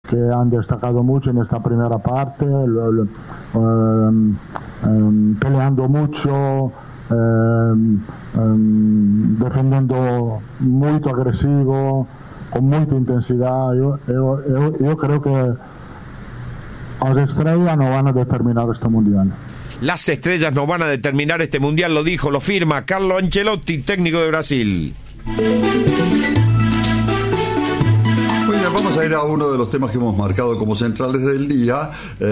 que han destacado mucho en esta primera parte, peleando mucho, defendiendo muy agresivo, con mucha intensidad. Yo creo que las estrellas no van a determinar este mundial. Las estrellas no van a determinar este mundial, lo dijo, lo firma Carlo Ancelotti, técnico de Brasil. Bueno, vamos a ir a uno de los temas que hemos marcado como centrales del día,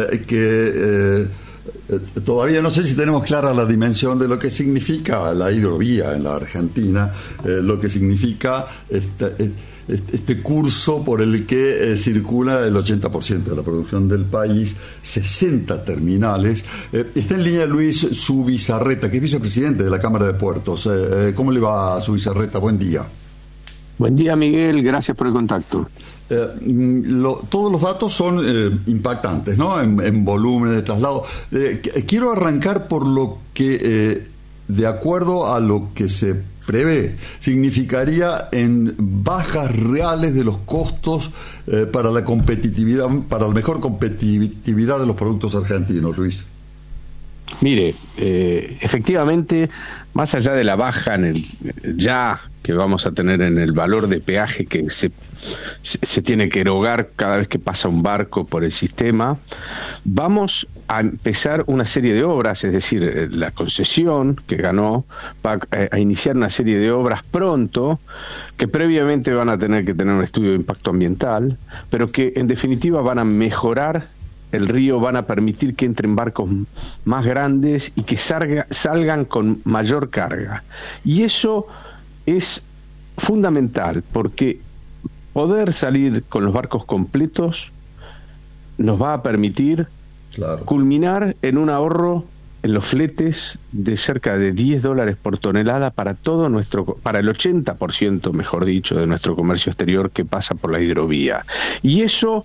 todavía no sé si tenemos clara la dimensión de lo que significa la hidrovía en la Argentina, lo que significa este curso por el que circula el 80% de la producción del país, 60 terminales. Está en línea Luis Zubizarreta, que es vicepresidente de la Cámara de Puertos. ¿Cómo le va a Zubizarreta? Buen día. Buen día, Miguel, gracias por el contacto. Todos los datos son impactantes, ¿no? En volumen de traslado. Quiero arrancar por lo que, de acuerdo a lo que se prevé, significaría en bajas reales de los costos para la competitividad, para la mejor competitividad de los productos argentinos, Luis. Mire, efectivamente, más allá de la baja en el ya que vamos a tener en el valor de peaje que se tiene que erogar cada vez que pasa un barco por el sistema, vamos a empezar una serie de obras, es decir, la concesión que ganó va a iniciar una serie de obras pronto, que previamente van a tener que tener un estudio de impacto ambiental, pero que en definitiva van a mejorar el río, van a permitir que entren barcos más grandes y que salgan con mayor carga. Y eso es fundamental, porque poder salir con los barcos completos nos va a permitir culminar en un ahorro en los fletes de cerca de $10 por tonelada para para el 80%, mejor dicho, de nuestro comercio exterior que pasa por la hidrovía. Y eso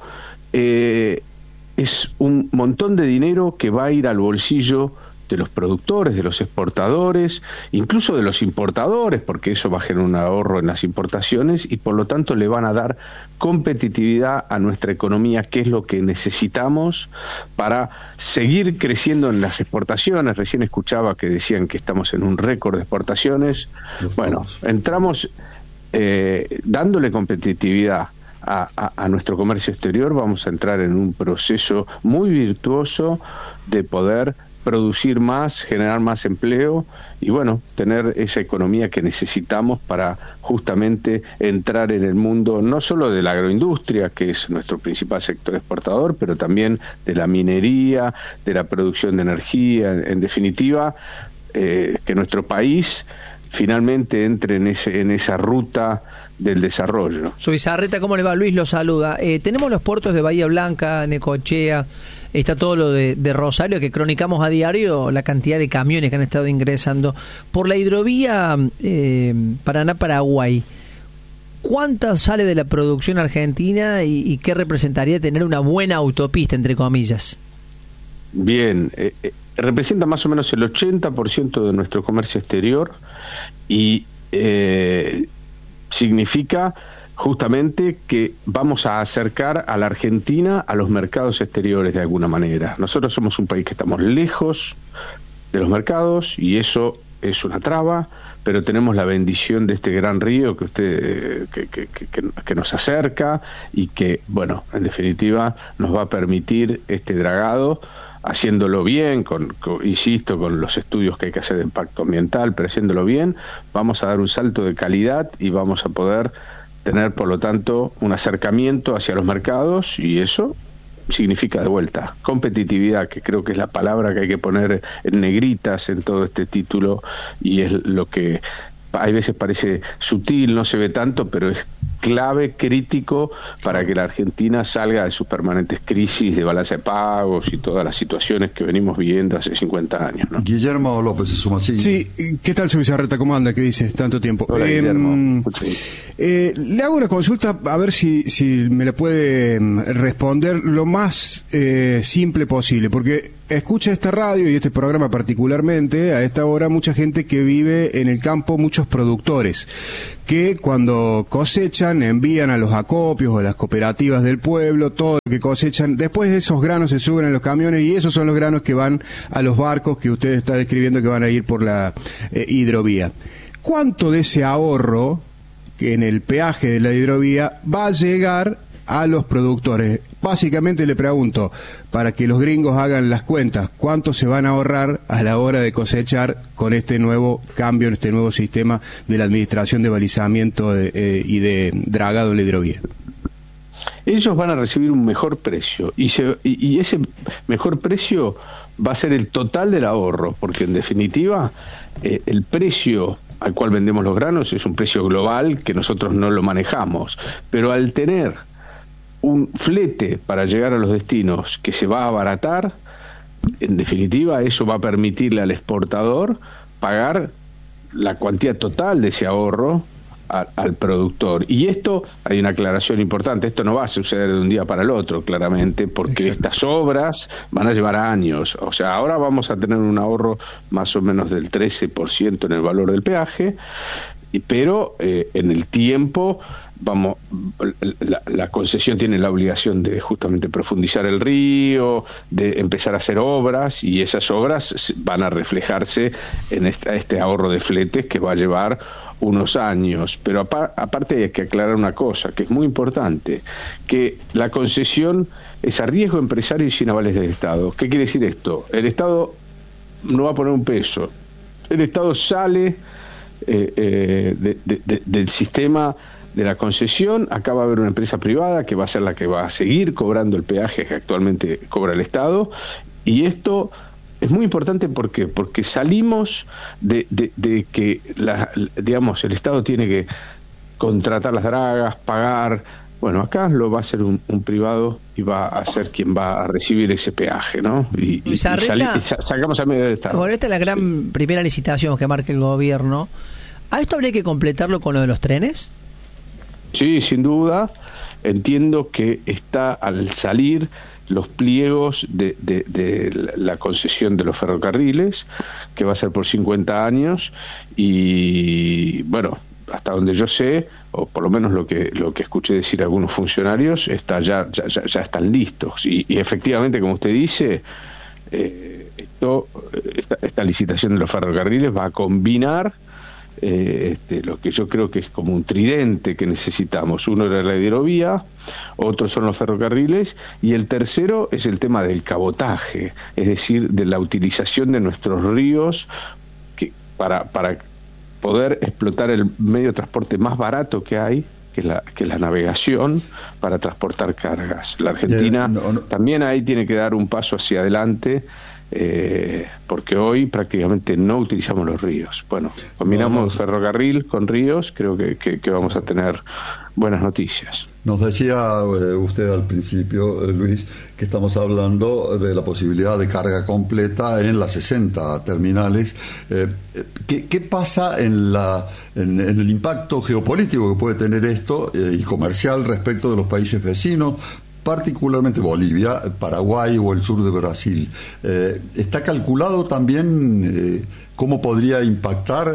es un montón de dinero que va a ir al bolsillo de los productores, de los exportadores, incluso de los importadores, porque eso va a generar un ahorro en las importaciones y por lo tanto le van a dar competitividad a nuestra economía, que es lo que necesitamos para seguir creciendo en las exportaciones. Recién escuchaba que decían que estamos en un récord de exportaciones. Bueno, entramos dándole competitividad a nuestro comercio exterior, vamos a entrar en un proceso muy virtuoso de poder producir más, generar más empleo y bueno, tener esa economía que necesitamos para justamente entrar en el mundo no solo de la agroindustria, que es nuestro principal sector exportador, pero también de la minería, de la producción de energía, en definitiva, que nuestro país finalmente entre en esa ruta del desarrollo. Zubizarreta, ¿cómo le va? Luis lo saluda. Tenemos los puertos de Bahía Blanca, Necochea, está todo lo de Rosario, que cronicamos a diario la cantidad de camiones que han estado ingresando. Por la hidrovía Paraná-Paraguay, ¿cuánto sale de la producción argentina y qué representaría tener una buena autopista, entre comillas? Bien, representa más o menos el 80% de nuestro comercio exterior y significa justamente que vamos a acercar a la Argentina a los mercados exteriores de alguna manera. Nosotros somos un país que estamos lejos de los mercados y eso es una traba, pero tenemos la bendición de este gran río que nos acerca y que, bueno, en definitiva nos va a permitir este dragado, haciéndolo bien, insisto, con los estudios que hay que hacer de impacto ambiental, pero haciéndolo bien, vamos a dar un salto de calidad y vamos a poder tener, por lo tanto, un acercamiento hacia los mercados y eso significa de vuelta competitividad, que creo que es la palabra que hay que poner en negritas en todo este título y es lo que a veces parece sutil, no se ve tanto, pero es clave, crítico para que la Argentina salga de sus permanentes crisis de balance de pagos y todas las situaciones que venimos viviendo hace 50 años, ¿no? Guillermo López se suma. Sí, ¿qué tal, Zubizarreta? ¿Cómo anda? ¿Qué dices? Tanto tiempo. Hola, Guillermo. Le hago una consulta, a ver si me la puede responder lo más simple posible, porque escucha esta radio y este programa particularmente a esta hora mucha gente que vive en el campo, muchos productores que cuando cosechan envían a los acopios o a las cooperativas del pueblo todo lo que cosechan. Después esos granos se suben en los camiones y esos son los granos que van a los barcos que usted está describiendo que van a ir por la hidrovía. ¿Cuánto de ese ahorro que en el peaje de la hidrovía va a llegar a los productores? Básicamente le pregunto, para que los gringos hagan las cuentas, ¿cuánto se van a ahorrar a la hora de cosechar con este nuevo cambio, en este nuevo sistema de la administración de balizamiento y de dragado en la hidrovía? Ellos van a recibir un mejor precio y ese mejor precio va a ser el total del ahorro, porque en definitiva el precio al cual vendemos los granos es un precio global que nosotros no lo manejamos, pero al tener un flete para llegar a los destinos que se va a abaratar, en definitiva eso va a permitirle al exportador pagar la cuantía total de ese ahorro al productor. Y esto, hay una aclaración importante, esto no va a suceder de un día para el otro, claramente, porque Exacto. Estas obras van a llevar años. O sea, ahora vamos a tener un ahorro más o menos del 13% en el valor del peaje, pero en el tiempo la concesión tiene la obligación de justamente profundizar el río, de empezar a hacer obras, y esas obras van a reflejarse en este ahorro de fletes que va a llevar unos años. Pero aparte hay que aclarar una cosa que es muy importante, que la concesión es a riesgo empresario y sin avales del Estado. ¿Qué quiere decir esto? El Estado no va a poner un peso, el Estado sale del sistema de la concesión. Acá va a haber una empresa privada que va a ser la que va a seguir cobrando el peaje que actualmente cobra el Estado, y esto es muy importante porque salimos de que digamos el Estado tiene que contratar las dragas, pagar. Bueno, acá lo va a hacer un privado y va a ser quien va a recibir ese peaje, ¿no? Y sacamos a medio de Estado. Bueno, esta es la gran primera licitación que marca el gobierno. ¿A esto habría que completarlo con lo de los trenes? Sí, sin duda. Entiendo que está al salir los pliegos de la concesión de los ferrocarriles, que va a ser por 50 años, y bueno, hasta donde yo sé, o por lo menos lo que escuché decir a algunos funcionarios, ya están listos. Y efectivamente, como usted dice, esta licitación de los ferrocarriles va a combinar lo que yo creo que es como un tridente que necesitamos. Uno era la hidrovía, otros son los ferrocarriles, y el tercero es el tema del cabotaje, es decir, de la utilización de nuestros ríos para poder explotar el medio de transporte más barato que hay, que es la navegación, para transportar cargas. La Argentina también ahí tiene que dar un paso hacia adelante, porque hoy prácticamente no utilizamos los ríos. Bueno, combinamos ferrocarril con ríos, creo que vamos a tener buenas noticias. Nos decía usted al principio, Luis, que estamos hablando de la posibilidad de carga completa en las 60 terminales. ¿Qué pasa en el impacto geopolítico que puede tener esto y comercial respecto de los países vecinos, particularmente Bolivia, Paraguay o el sur de Brasil? ¿Está calculado también cómo podría impactar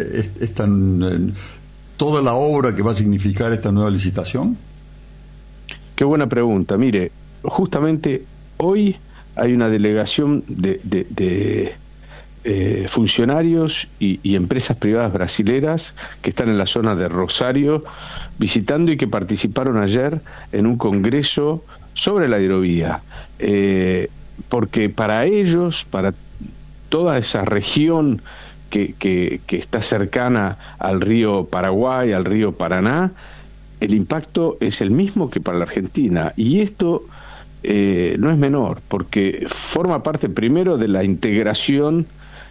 toda la obra que va a significar esta nueva licitación? Qué buena pregunta. Mire, justamente hoy hay una delegación de funcionarios y empresas privadas brasileras que están en la zona de Rosario visitando y que participaron ayer en un congreso sobre la hidrovía, porque para ellos, para toda esa región que está cercana al río Paraguay, al río Paraná, el impacto es el mismo que para la Argentina, y esto no es menor, porque forma parte primero de la integración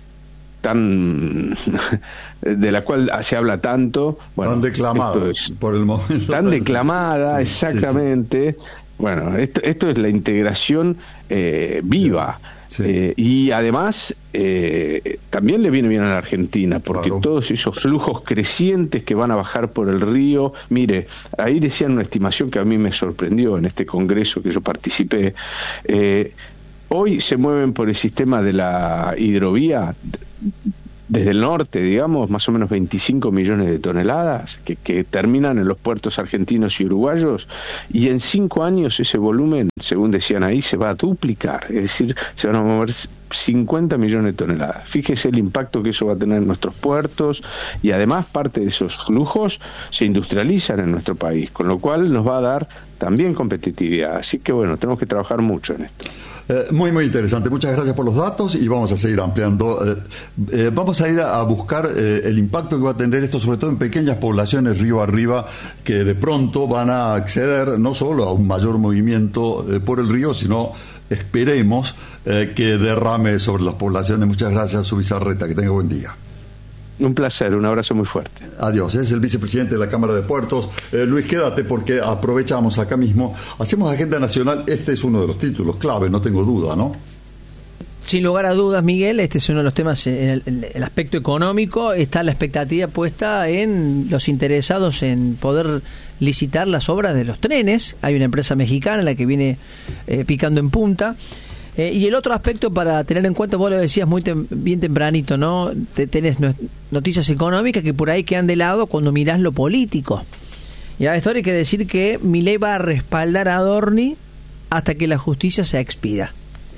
de la cual se habla tanto, bueno, tan declamada por el momento, tan declamada, sí, exactamente. Sí. Bueno, esto es la integración viva. Sí. Y además también le viene bien a la Argentina, porque claro, todos esos flujos crecientes que van a bajar por el río. Mire, ahí decían una estimación que a mí me sorprendió en este congreso que yo participé. hoy se mueven por el sistema de la hidrovía desde el norte, digamos, más o menos 25 millones de toneladas que terminan en los puertos argentinos y uruguayos, y en 5 años ese volumen, según decían ahí, se va a duplicar, es decir, se van a mover 50 millones de toneladas. Fíjese el impacto que eso va a tener en nuestros puertos, y además parte de esos flujos se industrializan en nuestro país, con lo cual nos va a dar también competitividad. Así que bueno, tenemos que trabajar mucho en esto. Muy, muy interesante. Muchas gracias por los datos y vamos a seguir ampliando. Vamos a ir a buscar el impacto que va a tener esto, sobre todo en pequeñas poblaciones río arriba, que de pronto van a acceder no solo a un mayor movimiento por el río, sino, esperemos, que derrame sobre las poblaciones. Muchas gracias, Zubizarreta. Que tenga buen día. Un placer, un abrazo muy fuerte. Adiós, es el vicepresidente de la Cámara de Puertos. Luis, quédate porque aprovechamos acá mismo. Hacemos agenda nacional, este es uno de los títulos clave, no tengo duda, ¿no? Sin lugar a dudas, Miguel, este es uno de los temas, en el aspecto económico, está la expectativa puesta en los interesados en poder licitar las obras de los trenes. Hay una empresa mexicana la que viene picando en punta. Y el otro aspecto para tener en cuenta, vos lo decías bien tempranito, ¿no? Tenés noticias económicas que por ahí quedan de lado cuando mirás lo político. Y a esto hay que decir que Milei va a respaldar a Adorni hasta que la justicia se expida.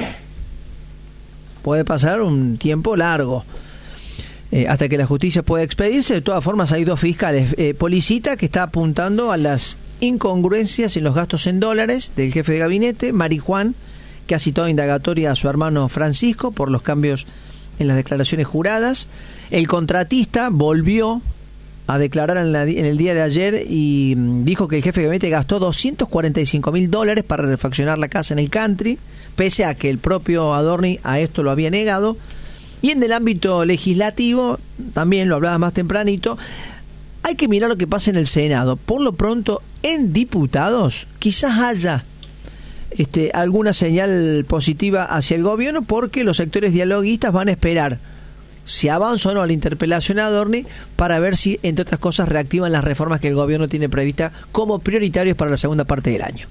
Puede pasar un tiempo largo hasta que la justicia pueda expedirse. De todas formas, hay 2 fiscales. Policita, que está apuntando a las incongruencias en los gastos en dólares del jefe de gabinete, Marijuán, que ha citado indagatoria a su hermano Francisco por los cambios en las declaraciones juradas. El contratista volvió a declarar en el día de ayer y dijo que el jefe de gabinete gastó $245.000 para refaccionar la casa en el country, pese a que el propio Adorni a esto lo había negado. Y en el ámbito legislativo, también lo hablaba más tempranito, hay que mirar lo que pasa en el Senado. Por lo pronto, en diputados, quizás haya alguna señal positiva hacia el gobierno, porque los sectores dialoguistas van a esperar si avanza o no la interpelación a Adorni para ver si, entre otras cosas, reactivan las reformas que el gobierno tiene previstas como prioritarios para la segunda parte del año.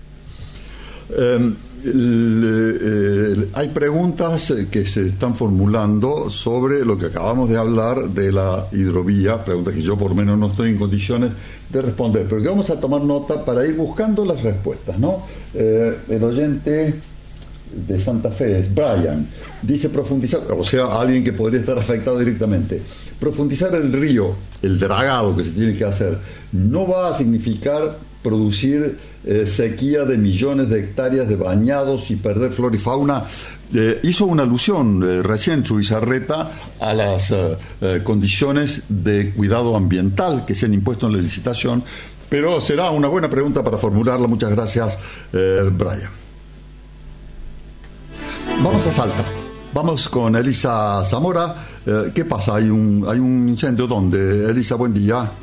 Hay preguntas que se están formulando sobre lo que acabamos de hablar de la hidrovía, preguntas que yo por lo menos no estoy en condiciones de responder, pero que vamos a tomar nota para ir buscando las respuestas, ¿no? El oyente de Santa Fe es Brian, dice profundizar, o sea, alguien que podría estar afectado directamente. Profundizar el río, el dragado que se tiene que hacer, no va a significar producir sequía de millones de hectáreas de bañados y perder flora y fauna. Hizo una alusión recién Zubizarreta a las condiciones de cuidado ambiental que se han impuesto en la licitación, pero será una buena pregunta para formularla. Muchas gracias, Brian. Vamos a Salta. Vamos con Elisa Zamora. ¿Qué pasa? ¿Hay un incendio? ¿Dónde? Elisa, buen día.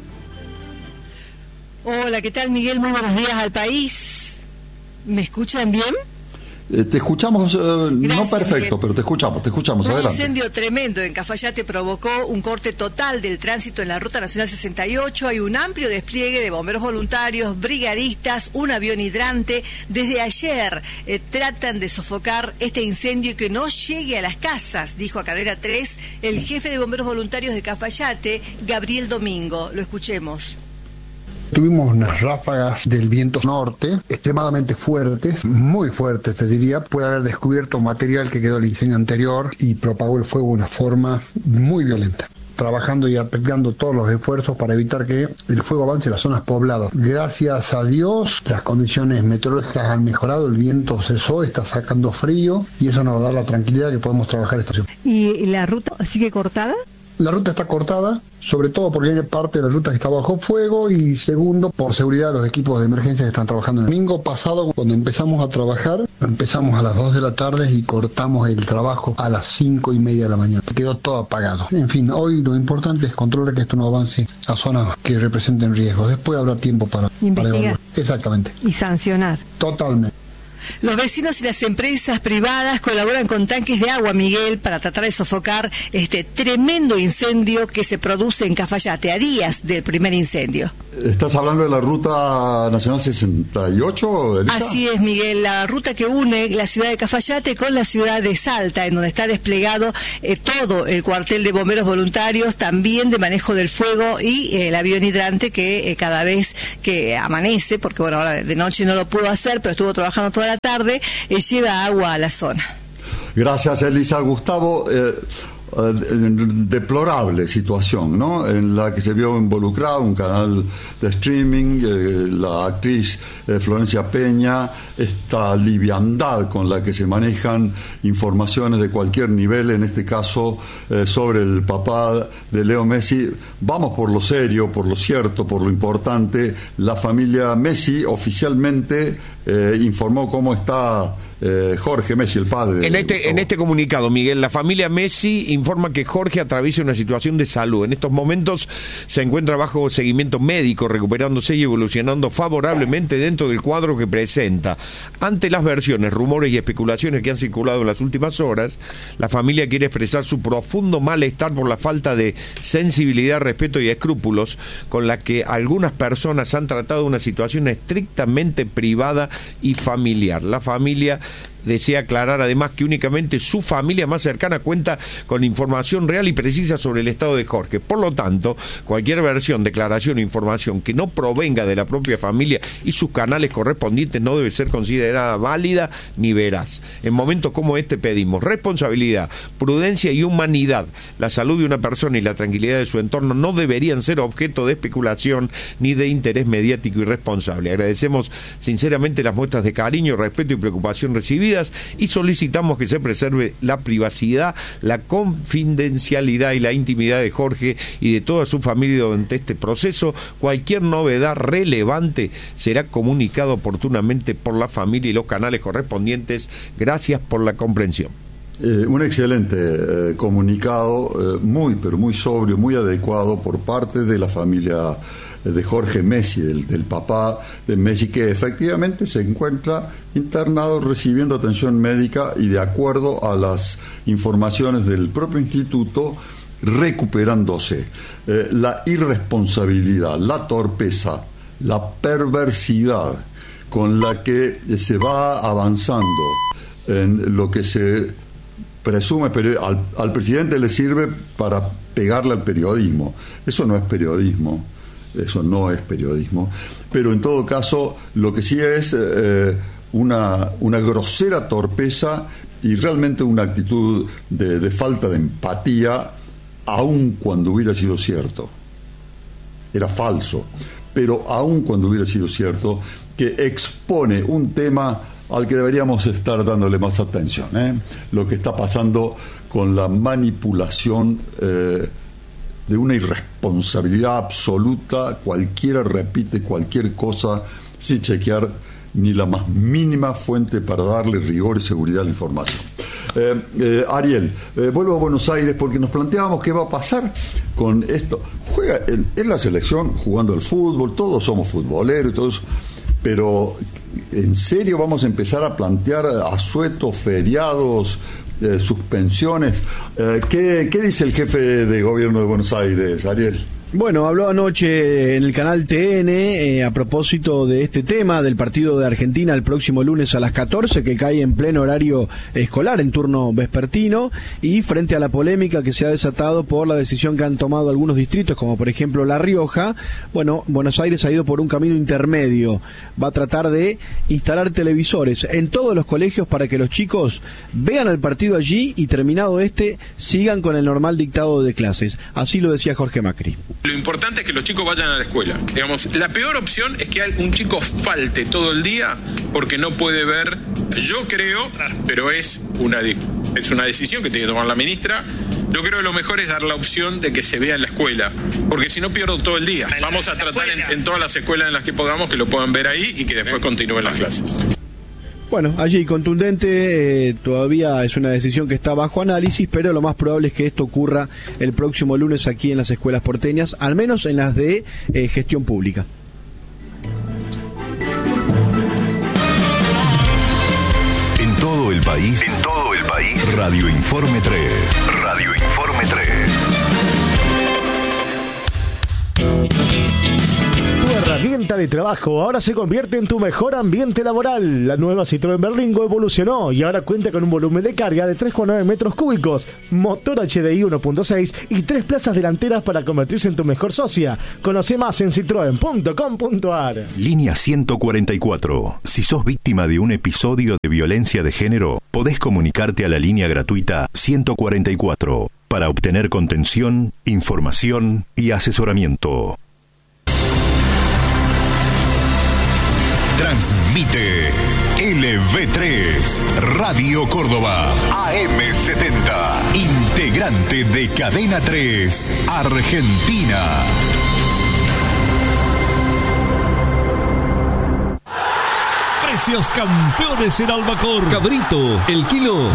Hola, ¿qué tal, Miguel? Muy buenos días al país. ¿Me escuchan bien? Te escuchamos, Gracias, no perfecto, Miguel. pero te escuchamos, Un adelante. incendio tremendo en Cafayate provocó un corte total del tránsito en la Ruta Nacional 68. Hay un amplio despliegue de bomberos voluntarios, brigadistas, un avión hidrante. Desde ayer tratan de sofocar este incendio y que no llegue a las casas, dijo a Cadena 3 el jefe de bomberos voluntarios de Cafayate, Gabriel Domingo. Lo escuchemos. Tuvimos unas ráfagas del viento norte extremadamente fuertes, muy fuertes te diría. Puede haber descubierto material que quedó del incendio anterior y propagó el fuego de una forma muy violenta. Trabajando y aplicando todos los esfuerzos para evitar que el fuego avance en las zonas pobladas. Gracias a Dios, las condiciones meteorológicas han mejorado, el viento cesó, está sacando frío y eso nos va a dar la tranquilidad que podemos trabajar esta situación. ¿Y la ruta sigue cortada? La ruta está cortada, sobre todo porque hay parte de la ruta que está bajo fuego y segundo, por seguridad de los equipos de emergencia que están trabajando. El domingo pasado, cuando empezamos a trabajar, empezamos a las 2 de la tarde y cortamos el trabajo a las 5:30 de la mañana. Quedó todo apagado. En fin, hoy lo importante es controlar que esto no avance a zonas que representen riesgo. Después habrá tiempo para investigar. Exactamente. Y sancionar. Totalmente. Los vecinos y las empresas privadas colaboran con tanques de agua, Miguel, para tratar de sofocar este tremendo incendio que se produce en Cafayate, a días del primer incendio. ¿Estás hablando de la Ruta Nacional 68, Elisa? Así es, Miguel, la ruta que une la ciudad de Cafayate con la ciudad de Salta, en donde está desplegado todo el cuartel de bomberos voluntarios, también de manejo del fuego y el avión hidrante que cada vez que amanece, porque bueno, ahora de noche no lo pudo hacer, pero estuvo trabajando toda la tarde, lleva agua a la zona. Gracias, Elisa. Gustavo, deplorable situación, ¿no?, en la que se vio involucrado un canal de streaming, la actriz Florencia Peña, esta liviandad con la que se manejan informaciones de cualquier nivel, en este caso sobre el papá de Leo Messi. Vamos por lo serio, por lo cierto, por lo importante. La familia Messi oficialmente informó cómo está Jorge Messi, el padre. En este comunicado, Miguel, la familia Messi informa que Jorge atraviesa una situación de salud. En estos momentos se encuentra bajo seguimiento médico, recuperándose y evolucionando favorablemente dentro del cuadro que presenta. Ante las versiones, rumores y especulaciones que han circulado en las últimas horas, la familia quiere expresar su profundo malestar por la falta de sensibilidad, respeto y escrúpulos con la que algunas personas han tratado una situación estrictamente privada y familiar. La familia desea aclarar además que únicamente su familia más cercana cuenta con información real y precisa sobre el estado de Jorge. Por lo tanto, cualquier versión, declaración o información que no provenga de la propia familia y sus canales correspondientes no debe ser considerada válida ni veraz. En momentos como este pedimos responsabilidad, prudencia y humanidad. La salud de una persona y la tranquilidad de su entorno no deberían ser objeto de especulación ni de interés mediático irresponsable. Agradecemos sinceramente las muestras de cariño, respeto y preocupación recibidas y solicitamos que se preserve la privacidad, la confidencialidad y la intimidad de Jorge y de toda su familia durante este proceso. Cualquier novedad relevante será comunicado oportunamente por la familia y los canales correspondientes. Gracias por la comprensión. Un excelente comunicado, muy pero muy sobrio, muy adecuado por parte de la familia de Jorge Messi, del papá de Messi, que efectivamente se encuentra internado recibiendo atención médica y, de acuerdo a las informaciones del propio instituto, recuperándose. La irresponsabilidad, la torpeza, la perversidad con la que se va avanzando en lo que se presume al presidente le sirve para pegarle al periodismo. Eso no es periodismo. Eso no es periodismo, pero en todo caso lo que sí es una grosera torpeza y realmente una actitud de falta de empatía, aun cuando hubiera sido cierto. Era falso, pero aun cuando hubiera sido cierto, que expone un tema al que deberíamos estar dándole más atención, lo que está pasando con la manipulación de una irresponsabilidad absoluta. Cualquiera repite cualquier cosa sin chequear ni la más mínima fuente para darle rigor y seguridad a la información. Ariel, vuelvo a Buenos Aires porque nos planteábamos qué va a pasar con esto. Juega en la selección jugando al fútbol, todos somos futboleros y todos, pero ¿en serio vamos a empezar a plantear asuetos, feriados, suspensiones? ¿Qué dice el jefe de gobierno de Buenos Aires, Ariel? Bueno, habló anoche en el canal TN a propósito de este tema del partido de Argentina el próximo lunes a las 14, que cae en pleno horario escolar, en turno vespertino, y frente a la polémica que se ha desatado por la decisión que han tomado algunos distritos, como por ejemplo La Rioja. Bueno, Buenos Aires ha ido por un camino intermedio. Va a tratar de instalar televisores en todos los colegios para que los chicos vean el partido allí y, terminado este, sigan con el normal dictado de clases. Así lo decía Jorge Macri. Lo importante es que los chicos vayan a la escuela. Digamos, la peor opción es que un chico falte todo el día porque no puede ver. Yo creo, pero es una decisión que tiene que tomar la ministra. Yo creo que lo mejor es dar la opción de que se vea en la escuela, porque si no pierdo todo el día. Vamos a tratar en todas las escuelas en las que podamos que lo puedan ver ahí y que después continúen las clases. Bueno, allí contundente, todavía es una decisión que está bajo análisis, pero lo más probable es que esto ocurra el próximo lunes aquí en las escuelas porteñas, al menos en las de gestión pública. país. En todo el país. Radio Informe 3. Radio Informe 3. Tu herramienta de trabajo ahora se convierte en tu mejor ambiente laboral. La nueva Citroën Berlingo evolucionó y ahora cuenta con un volumen de carga de 3,9 metros cúbicos, motor HDI 1.6 y 3 plazas delanteras para convertirse en tu mejor socia. Conoce más en citroen.com.ar. Línea 144. Si sos víctima de un episodio de violencia de género, podés comunicarte a la línea gratuita 144 para obtener contención, información y asesoramiento. Transmite LV3 Radio Córdoba AM70, integrante de Cadena 3 Argentina. Precios campeones en Albacor. Cabrito, el kilo,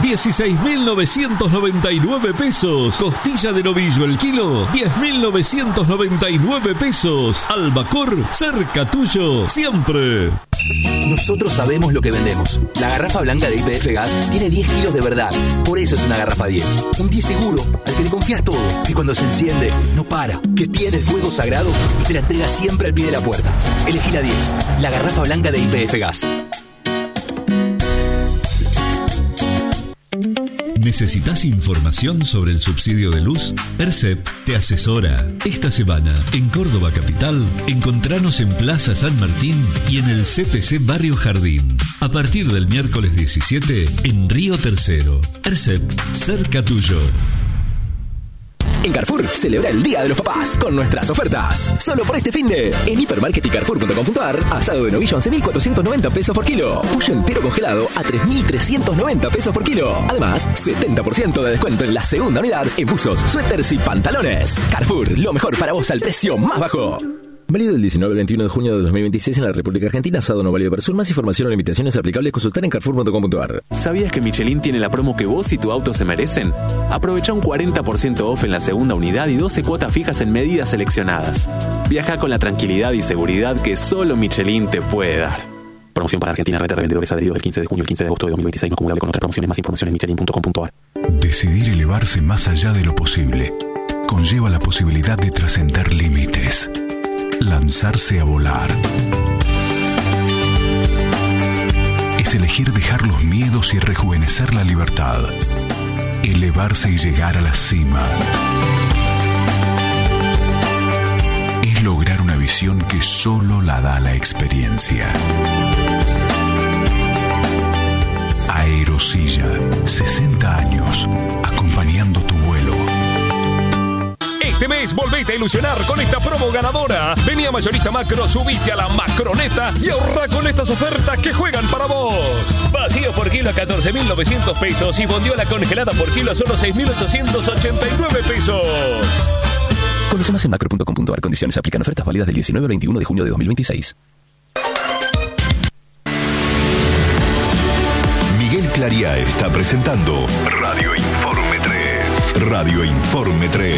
16.999 pesos. Costilla de novillo, el kilo, 10.999 pesos. Albacor, cerca tuyo, siempre. Nosotros sabemos lo que vendemos. La garrafa blanca de YPF Gas tiene 10 kilos de verdad. Por eso es una garrafa 10. Un 10 seguro, al que le confías todo. Que cuando se enciende, no para. Que tiene el fuego sagrado y te la entrega siempre al pie de la puerta. Elegí la 10. La garrafa blanca de YPF Gas. ¿Necesitas información sobre el subsidio de luz? ERCEP te asesora. Esta semana, en Córdoba Capital, encontranos en Plaza San Martín y en el CPC Barrio Jardín. A partir del miércoles 17, en Río Tercero. ERCEP, cerca tuyo. En Carrefour, celebra el Día de los Papás con nuestras ofertas. Solo por este finde. En Hipermarket y Carrefour.com.ar, asado de novillo 11.490 pesos por kilo. Pollo entero congelado a 3.390 pesos por kilo. Además, 70% de descuento en la segunda unidad en buzos, suéteres y pantalones. Carrefour, lo mejor para vos al precio más bajo. Válido del 19 al 21 de junio de 2026 en la República Argentina. Asado no válido para sur. Más información o limitaciones aplicables consultar en Carrefour.com.ar. ¿Sabías que Michelin tiene la promo que vos y tu auto se merecen? Aprovecha un 40% off en la segunda unidad y 12 cuotas fijas en medidas seleccionadas. Viaja con la tranquilidad y seguridad que solo Michelin te puede dar. Promoción para Argentina, red de revendedores adheridos del 15 de junio al 15 de agosto de 2026, no acumulable con otras promociones. Más información en michelin.com.ar. Decidir elevarse más allá de lo posible conlleva la posibilidad de trascender límites. Lanzarse a volar. Es elegir dejar los miedos y rejuvenecer la libertad. Elevarse y llegar a la cima. Es lograr una visión que solo la da la experiencia. Aerosilla, 60 años, acompañando tu vuelo. Este mes volvete a ilusionar con esta promo ganadora. Vení a Mayorista Macro, subite a la Macroneta y ahorra con estas ofertas que juegan para vos. Vacío por kilo a 14.900 pesos y bondiola congelada por kilo a solo 6.889 pesos. Conoce más en macro.com.ar. Condiciones aplican. Ofertas válidas del 19 al 21 de junio de 2026. Miguel Claría está presentando Radio Informe 3. Radio Informe 3.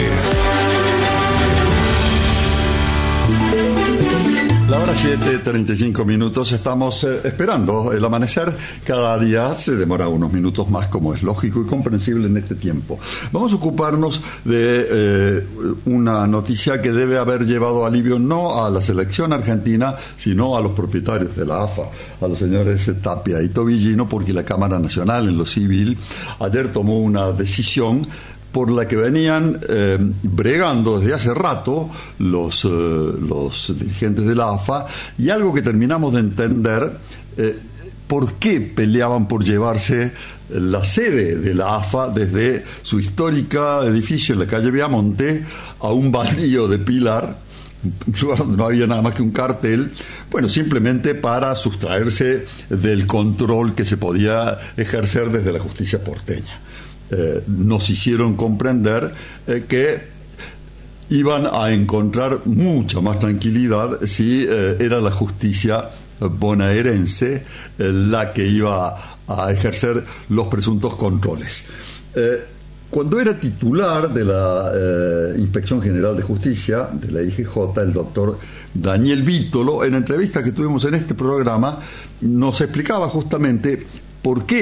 La hora 7:35. Estamos esperando el amanecer. Cada día se demora unos minutos más, como es lógico y comprensible en este tiempo. Vamos a ocuparnos de una noticia que debe haber llevado alivio no a la selección argentina, sino a los propietarios de la AFA, a los señores Tapia y Tobillino, porque la Cámara Nacional en lo civil ayer tomó una decisión por la que venían bregando desde hace rato los dirigentes de la AFA, y algo que terminamos de entender, por qué peleaban por llevarse la sede de la AFA desde su histórica edificio en la calle Viamonte a un baldío de Pilar, un lugar donde no había nada más que un cartel, bueno, simplemente para sustraerse del control que se podía ejercer desde la justicia porteña. Nos hicieron comprender que iban a encontrar mucha más tranquilidad si era la justicia bonaerense la que iba a ejercer los presuntos controles. Cuando era titular de la Inspección General de Justicia, de la IGJ, el doctor Daniel Vítolo, en entrevistas que tuvimos en este programa, nos explicaba justamente por qué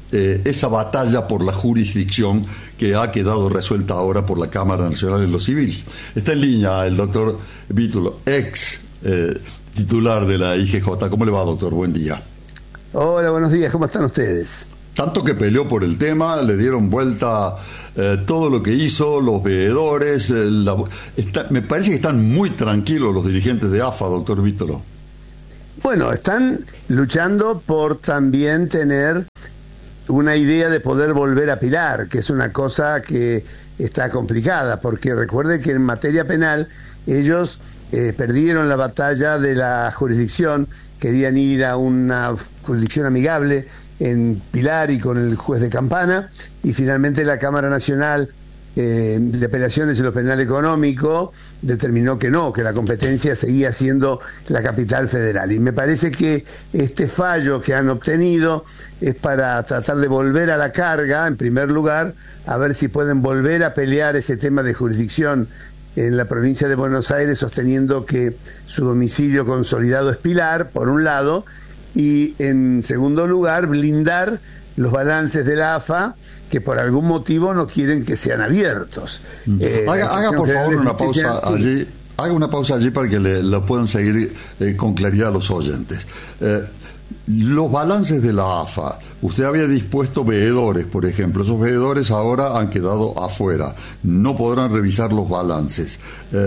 esa batalla por la jurisdicción que ha quedado resuelta ahora por la Cámara Nacional de lo Civil. Está en línea el doctor Vítolo, ex titular de la IGJ. ¿Cómo le va, doctor? Buen día. Hola, buenos días. ¿Cómo están ustedes? Tanto que peleó por el tema, le dieron vuelta todo lo que hizo, los veedores. Me parece que están muy tranquilos los dirigentes de AFA, doctor Vítolo. Bueno, están luchando por también tener una idea de poder volver a Pilar, que es una cosa que está complicada, porque recuerde que en materia penal ellos perdieron la batalla de la jurisdicción, querían ir a una jurisdicción amigable en Pilar y con el juez de Campana, y finalmente la Cámara Nacional de Apelaciones en lo Penal Económico determinó que no, que la competencia seguía siendo la capital federal. Y me parece que este fallo que han obtenido es para tratar de volver a la carga, en primer lugar, a ver si pueden volver a pelear ese tema de jurisdicción en la provincia de Buenos Aires, sosteniendo que su domicilio consolidado es Pilar, por un lado, y en segundo lugar, blindar los balances de la AFA, que por algún motivo no quieren que sean abiertos. Haga por favor una pausa allí. Haga una pausa allí para que lo puedan seguir con claridad los oyentes. Los balances de la AFA, usted había dispuesto veedores, por ejemplo. Esos veedores ahora han quedado afuera, no podrán revisar los balances.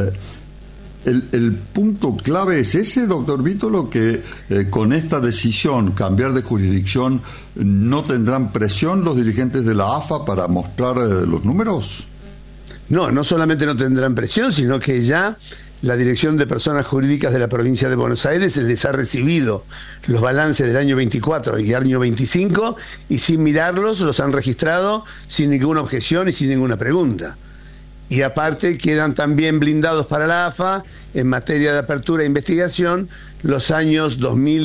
El punto clave es ese, doctor Vítolo, que con esta decisión, cambiar de jurisdicción, ¿no tendrán presión los dirigentes de la AFA para mostrar los números? No solamente no tendrán presión, sino que ya la Dirección de Personas Jurídicas de la provincia de Buenos Aires les ha recibido los balances del año 24 y año 25, y sin mirarlos los han registrado sin ninguna objeción y sin ninguna pregunta. Y aparte quedan también blindados para la AFA en materia de apertura e investigación los años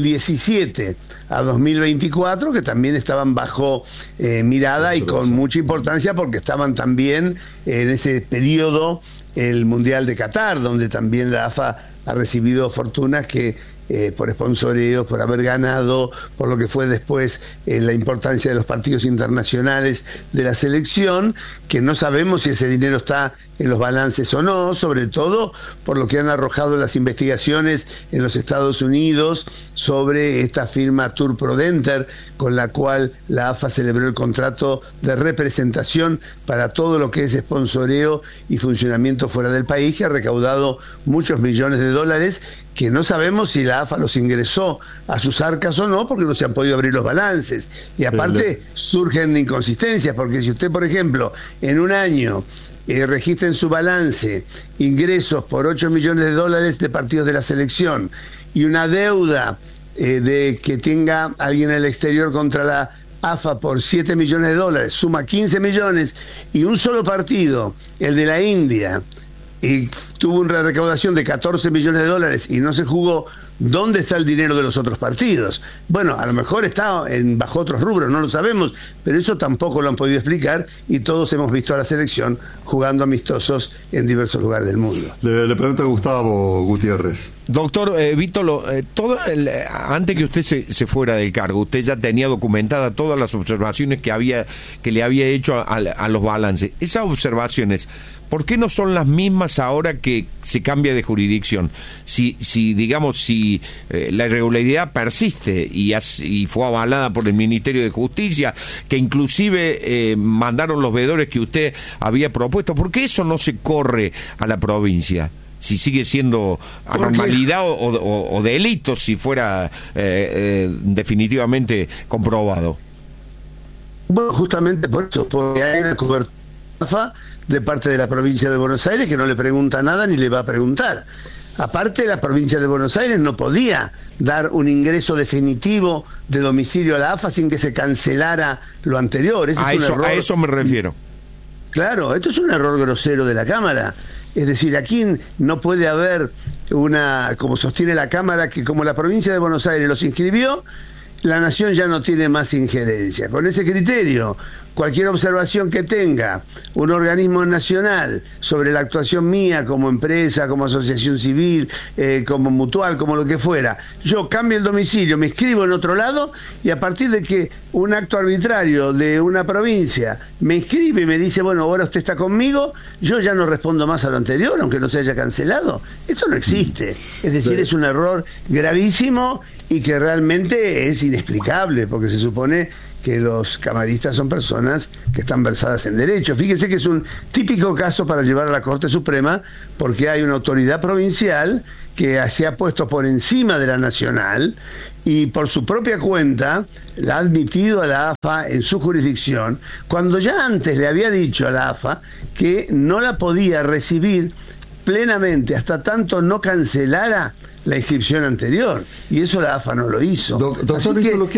2017 a 2024, que también estaban bajo mirada y con mucha importancia, porque estaban también en ese periodo el Mundial de Qatar, donde también la AFA ha recibido fortunas que por sponsoreos, por haber ganado, por lo que fue después la importancia de los partidos internacionales de la selección, que no sabemos si ese dinero está en los balances o no, sobre todo por lo que han arrojado las investigaciones en los Estados Unidos sobre esta firma Tour Prodenter, con la cual la AFA celebró el contrato de representación para todo lo que es sponsoreo y funcionamiento fuera del país, que ha recaudado muchos millones de dólares, que no sabemos si la AFA los ingresó a sus arcas o no, porque no se han podido abrir los balances. Y aparte surgen inconsistencias, porque si usted, por ejemplo, en un año registra en su balance ingresos por 8 millones de dólares de partidos de la selección y una deuda de que tenga alguien en el exterior contra la AFA por 7 millones de dólares, suma 15 millones, y un solo partido, el de la India, y tuvo una recaudación de 14 millones de dólares y no se jugó, ¿dónde está el dinero de los otros partidos? Bueno, a lo mejor está bajo otros rubros, no lo sabemos, pero eso tampoco lo han podido explicar, y todos hemos visto a la selección jugando amistosos en diversos lugares del mundo. Le pregunto a Gustavo Gutiérrez. Doctor Vítolo, antes que usted se fuera del cargo, usted ya tenía documentada todas las observaciones que le había hecho a los balances. Esas observaciones, ¿por qué no son las mismas ahora que se cambia de jurisdicción? Si la irregularidad persiste y fue avalada por el Ministerio de Justicia, que inclusive mandaron los veedores que usted había propuesto, ¿por qué eso no se corre a la provincia? Si sigue siendo anormalidad o delito, si fuera definitivamente comprobado. Bueno, justamente por eso, porque hay una cobertura de parte de la provincia de Buenos Aires que no le pregunta nada ni le va a preguntar. Aparte, la provincia de Buenos Aires no podía dar un ingreso definitivo de domicilio a la AFA sin que se cancelara lo anterior. A eso me refiero. Claro, esto es un error grosero de la Cámara. Es decir, aquí no puede haber como sostiene la Cámara, que como la provincia de Buenos Aires los inscribió, la Nación ya no tiene más injerencia. Con ese criterio, cualquier observación que tenga un organismo nacional sobre la actuación mía como empresa, como asociación civil, como mutual, como lo que fuera, yo cambio el domicilio, me inscribo en otro lado y a partir de que un acto arbitrario de una provincia me inscribe y me dice, bueno, ahora usted está conmigo, yo ya no respondo más a lo anterior, aunque no se haya cancelado. Esto no existe. Es decir, es un error gravísimo y que realmente es inexplicable, porque se supone que los camaristas son personas que están versadas en derecho. Fíjese que es un típico caso para llevar a la Corte Suprema, porque hay una autoridad provincial que se ha puesto por encima de la nacional y por su propia cuenta la ha admitido a la AFA en su jurisdicción, cuando ya antes le había dicho a la AFA que no la podía recibir plenamente hasta tanto no cancelara la inscripción anterior, y eso la AFA no lo hizo. Doctor Víctor,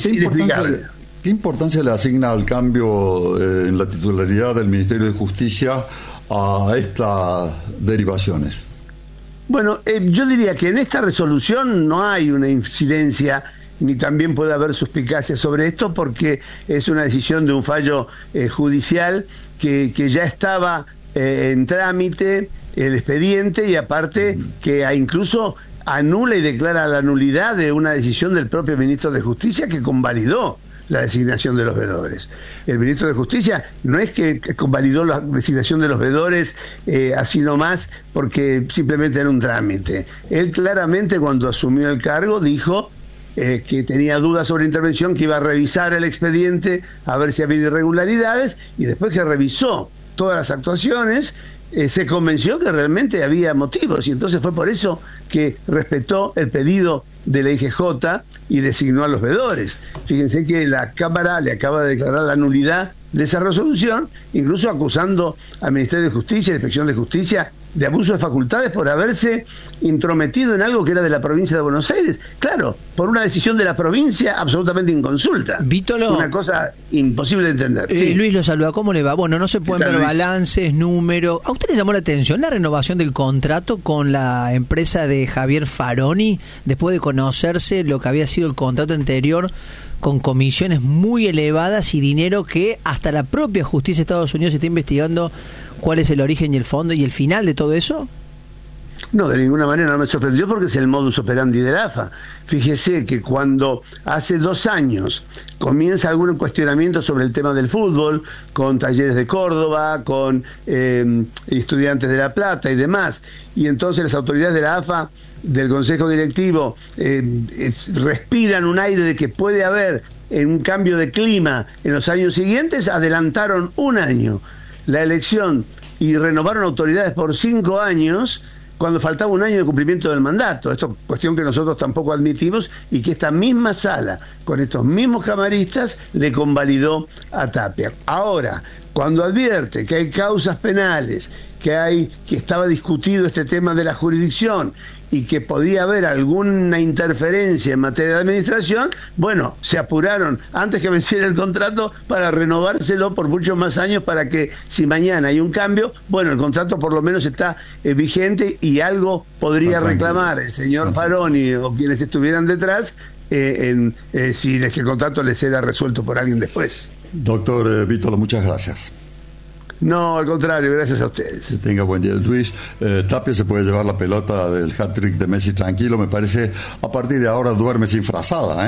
¿qué importancia le asigna al cambio en la titularidad del Ministerio de Justicia a estas derivaciones? Bueno, yo diría que en esta resolución no hay una incidencia, ni también puede haber suspicacia sobre esto, porque es una decisión de un fallo judicial que ya estaba en trámite el expediente, y aparte que incluso anula y declara la nulidad de una decisión del propio ministro de Justicia que convalidó la designación de los veedores. El ministro de Justicia no es que convalidó la designación de los veedores así nomás porque simplemente era un trámite. Él claramente, cuando asumió el cargo, dijo que tenía dudas sobre intervención, que iba a revisar el expediente a ver si había irregularidades, y después que revisó todas las actuaciones se convenció que realmente había motivos, y entonces fue por eso que respetó el pedido de la IGJ y designó a los veedores. Fíjense que la Cámara le acaba de declarar la nulidad de esa resolución, incluso acusando al Ministerio de Justicia y la Inspección de Justicia de abuso de facultades por haberse intrometido en algo que era de la provincia de Buenos Aires. Claro, por una decisión de la provincia absolutamente inconsulta. Vítolo, una cosa imposible de entender. Sí. Luis lo saluda, ¿cómo le va? Bueno, no se pueden ver Luis? Balances, números. ¿A usted le llamó la atención la renovación del contrato con la empresa de Javier Faroni, después de conocerse lo que había sido el contrato anterior, con comisiones muy elevadas y dinero que hasta la propia justicia de Estados Unidos está investigando cuál es el origen y el fondo y el final de todo eso? No, de ninguna manera no me sorprendió, porque es el modus operandi de la AFA. Fíjese que cuando hace 2 años comienza algún cuestionamiento sobre el tema del fútbol, con Talleres de Córdoba, con Estudiantes de La Plata y demás, y entonces las autoridades de la AFA, del Consejo Directivo, respiran un aire de que puede haber un cambio de clima en los años siguientes, adelantaron 1 año la elección y renovaron autoridades por 5 años cuando faltaba 1 año de cumplimiento del mandato. Esto es cuestión que nosotros tampoco admitimos, y que esta misma sala, con estos mismos camaristas, le convalidó a Tapia. Ahora, cuando advierte que hay causas penales, que estaba discutido este tema de la jurisdicción y que podía haber alguna interferencia en materia de administración, bueno, se apuraron antes que venciera el contrato para renovárselo por muchos más años, para que si mañana hay un cambio, bueno, el contrato por lo menos está vigente y algo podría reclamar el señor Faroni o quienes estuvieran detrás si el contrato les era resuelto por alguien después. Doctor Vítolo, muchas gracias. No, al contrario, gracias a ustedes. Que tenga buen día. Luis, Tapia se puede llevar la pelota del hat-trick de Messi tranquilo, me parece. A partir de ahora duerme sin frazada,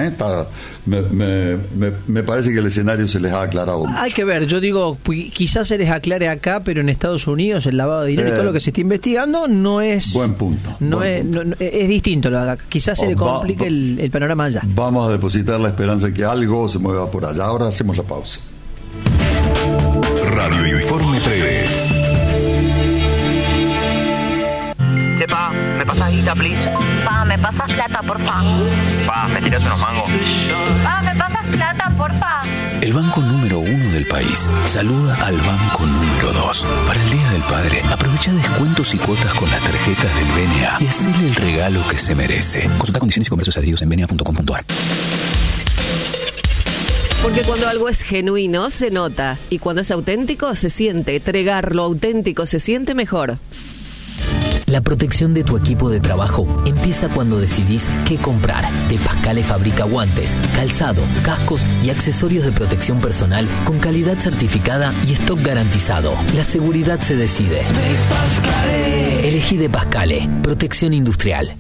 me parece que el escenario se les ha aclarado mucho. Hay que ver, yo digo, quizás se les aclare acá, pero en Estados Unidos el lavado de dinero y todo lo que se está investigando no es... Buen punto. Es distinto lo de acá. Quizás se le complique el panorama allá. Vamos a depositar la esperanza de que algo se mueva por allá. Ahora hacemos la pausa. Radio Informe 3. Che, pa, ¿me pasas guita, please? Pa, ¿me pasas plata, porfa? Pa, ¿me tiras unos mangos? Pa, ¿me pasas plata, porfa? El banco número 1 del país saluda al banco número 2. Para el Día del Padre, aprovecha descuentos y cuotas con las tarjetas del BNA y hacele el regalo que se merece. Consulta condiciones y comercios adheridos en bna.com.ar. Porque cuando algo es genuino, se nota. Y cuando es auténtico, se siente. Tregar lo auténtico se siente mejor. La protección de tu equipo de trabajo empieza cuando decidís qué comprar. De Pascale fabrica guantes, calzado, cascos y accesorios de protección personal con calidad certificada y stock garantizado. La seguridad se decide. De Pascale. Elegí De Pascale. Protección industrial.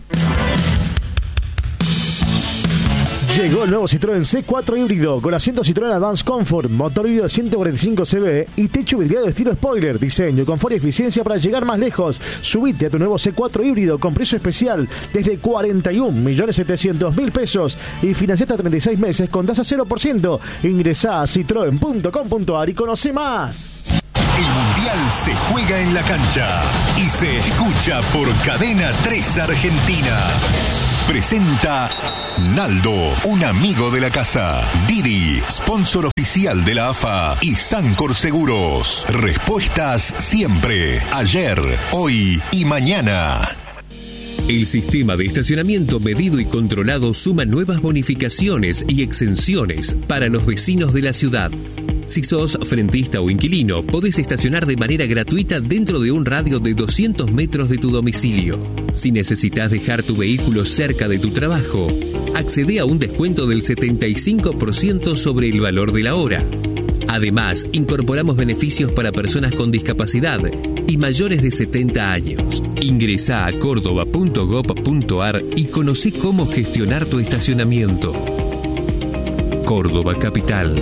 Llegó el nuevo Citroën C4 híbrido con asiento Citroën Advance Comfort, motor híbrido de 145 cb y techo vidriado estilo spoiler. Diseño, confort y eficiencia para llegar más lejos. Subite a tu nuevo C4 híbrido con precio especial desde 41.700.000 pesos y financia hasta 36 meses con tasa 0%. Ingresá a citroen.com.ar y conoce más. El Mundial se juega en la cancha y se escucha por Cadena 3 Argentina. Presenta Naldo, un amigo de la casa. Didi, sponsor oficial de la AFA y Sancor Seguros. Respuestas siempre, ayer, hoy y mañana. El sistema de estacionamiento medido y controlado suma nuevas bonificaciones y exenciones para los vecinos de la ciudad. Si sos frentista o inquilino, podés estacionar de manera gratuita dentro de un radio de 200 metros de tu domicilio. Si necesitas dejar tu vehículo cerca de tu trabajo, accede a un descuento del 75% sobre el valor de la hora. Además, incorporamos beneficios para personas con discapacidad y mayores de 70 años. Ingresá a córdoba.gov.ar y conocí cómo gestionar tu estacionamiento. Córdoba Capital.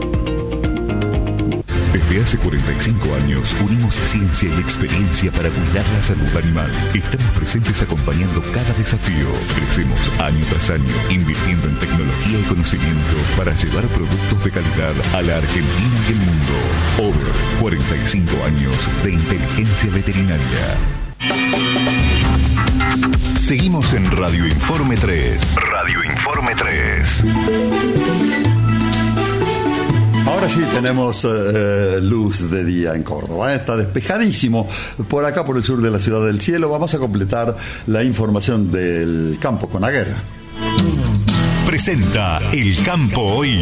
Desde hace 45 años unimos ciencia y experiencia para cuidar la salud animal. Estamos presentes acompañando cada desafío. Crecemos año tras año, invirtiendo en tecnología y conocimiento para llevar productos de calidad a la Argentina y el mundo. Over 45 años de inteligencia veterinaria. Seguimos en Radio Informe 3. Radio Informe 3. Ahora sí tenemos luz de día en Córdoba. Está despejadísimo por acá, por el sur de la Ciudad del Cielo. Vamos a completar la información del campo con Aguera. Presenta El Campo Hoy.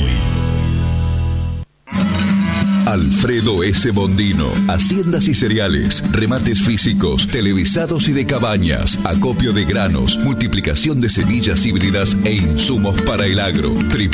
Alfredo S. Bondino, haciendas y cereales, remates físicos, televisados y de cabañas, acopio de granos, multiplicación de semillas híbridas e insumos para el agro.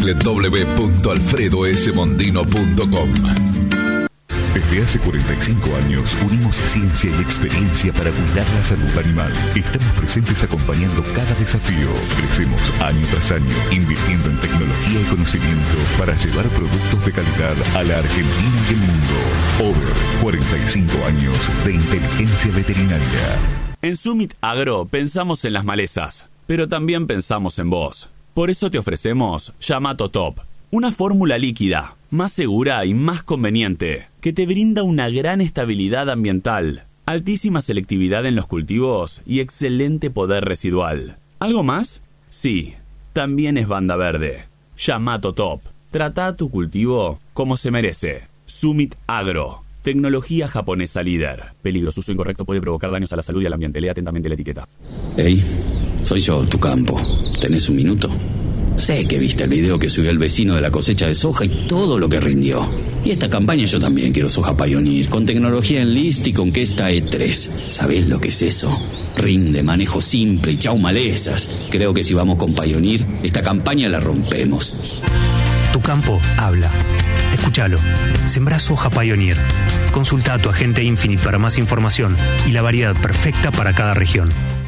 www.alfredosbondino.com. Desde hace 45 años unimos ciencia y experiencia para cuidar la salud animal. Estamos presentes acompañando cada desafío. Crecemos año tras año, invirtiendo en tecnología y conocimiento para llevar productos de calidad a la Argentina y el mundo. Over 45 años de inteligencia veterinaria. En Summit Agro pensamos en las malezas, pero también pensamos en vos. Por eso te ofrecemos Yamato Top, una fórmula líquida, más segura y más conveniente, que te brinda una gran estabilidad ambiental, altísima selectividad en los cultivos y excelente poder residual. ¿Algo más? Sí, también es banda verde. Yamato Top. Trata tu cultivo como se merece. Summit Agro. Tecnología japonesa líder. Peligro, uso incorrecto puede provocar daños a la salud y al ambiente. Lee atentamente la etiqueta. Hey, soy yo, tu campo. ¿Tenés un minuto? Sé que viste el video que subió el vecino de la cosecha de soja y todo lo que rindió. Y esta campaña yo también quiero soja Pioneer, con tecnología Enlist y con Questa E3. ¿Sabés lo que es eso? Rinde, manejo simple y chau malezas. Creo que si vamos con Pioneer, esta campaña la rompemos. Tu campo habla. Escúchalo. Sembrá soja Pioneer. Consulta a tu agente Infinite para más información y la variedad perfecta para cada región.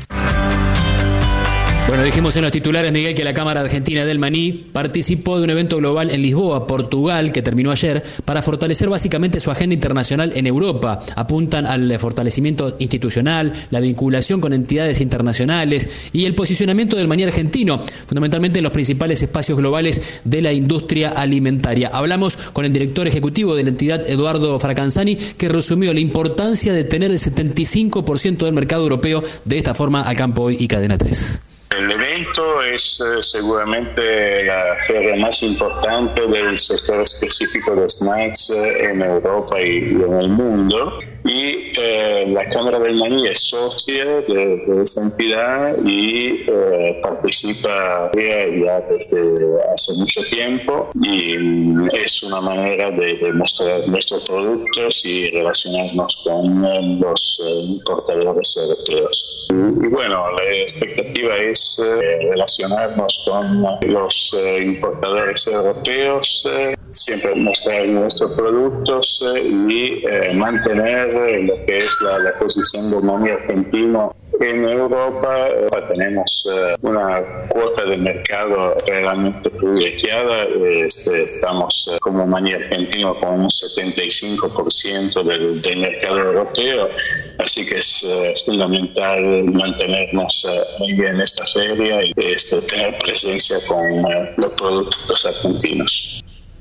Bueno, dijimos en los titulares, Miguel, que la Cámara Argentina del Maní participó de un evento global en Lisboa, Portugal, que terminó ayer, para fortalecer básicamente su agenda internacional en Europa. Apuntan al fortalecimiento institucional, la vinculación con entidades internacionales y el posicionamiento del maní argentino, fundamentalmente en los principales espacios globales de la industria alimentaria. Hablamos con el director ejecutivo de la entidad, Eduardo Fracanzani, que resumió la importancia de tener el 75% del mercado europeo de esta forma al Campo Hoy y Cadena 3. El evento es seguramente la feria más importante del sector específico de snacks en Europa y en el mundo. Y la Cámara del Maní es socia de esa entidad y participa ya desde hace mucho tiempo, y es una manera de mostrar nuestros productos y relacionarnos con los importadores europeos. Y bueno, la expectativa es relacionarnos con los importadores europeos, siempre mostrar nuestros productos y mantener lo que es la posición del maní argentino en Europa. Tenemos una cuota de mercado realmente privilegiada. Estamos como maní argentino con un 75% del mercado europeo, así que es fundamental mantenernos en esta feria y tener presencia con los productos argentinos.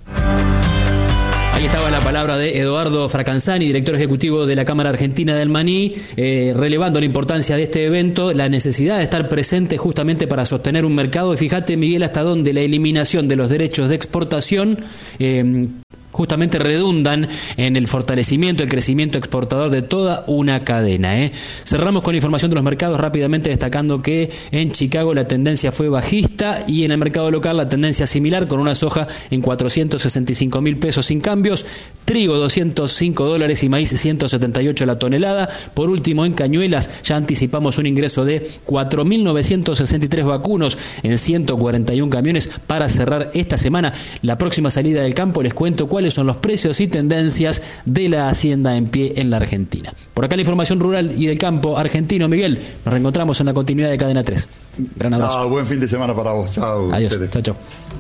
Ahí estaba la palabra de Eduardo Fracanzani, director ejecutivo de la Cámara Argentina del Maní, relevando la importancia de este evento, la necesidad de estar presente justamente para sostener un mercado. Y fíjate, Miguel, hasta dónde la eliminación de los derechos de exportación justamente redundan en el fortalecimiento, el crecimiento exportador de toda una cadena. Cerramos con la información de los mercados, rápidamente destacando que en Chicago la tendencia fue bajista y en el mercado local la tendencia similar, con una soja en 465 mil pesos sin cambios, trigo $205 y maíz 178 la tonelada. Por último, en cañuelas ya anticipamos un ingreso de 4.963 vacunos en 141 camiones para cerrar esta semana. La próxima salida del campo les cuento cuáles son los precios y tendencias de la hacienda en pie en la Argentina. Por acá la información rural y del campo argentino. Miguel, nos reencontramos en la continuidad de Cadena 3. Gran abrazo. Chao, buen fin de semana para vos. Chao. Adiós. Chao, chao.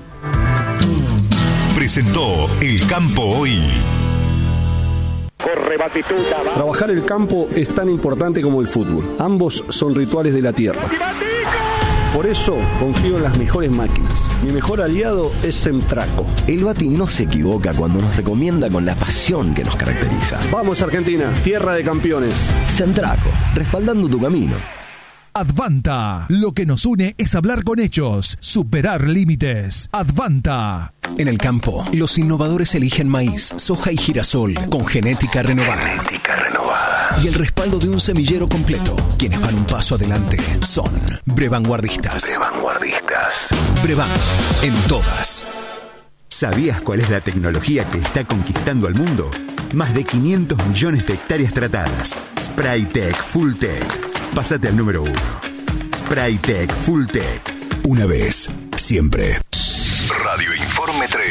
Presentó El Campo Hoy. Trabajar el campo es tan importante como el fútbol. Ambos son rituales de la tierra. Por eso confío en las mejores máquinas. Mi mejor aliado es Semtraco. El Bati no se equivoca cuando nos recomienda con la pasión que nos caracteriza. Vamos Argentina, tierra de campeones. Semtraco, respaldando tu camino. Advanta. Lo que nos une es hablar con hechos, superar límites. Advanta. En el campo, los innovadores eligen maíz, soja y girasol con genética renovada. Y el respaldo de un semillero completo. Quienes van un paso adelante son Brevanguardistas. Brevan, en todas. ¿Sabías cuál es la tecnología que está conquistando al mundo? Más de 500 millones de hectáreas tratadas. Spraytec Fulltech. Pásate al número 1. Spraytec Fulltech. Una vez, siempre. Radio Informe 3.